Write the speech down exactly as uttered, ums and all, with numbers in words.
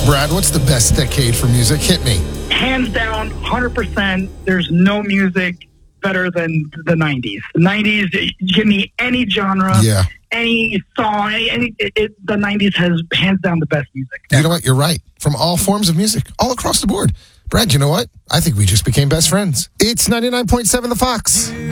Brad, what's the best decade for music? Hit me. Hands down, one hundred percent, there's no music better than the nineties. The nineties, give me any genre, Yeah. any song, any, any it, it, the nineties has hands down the best music. You know what? You're right. From all forms of music, all across the board. Brad, you know what? I think we just became best friends. It's ninety-nine point seven The Fox.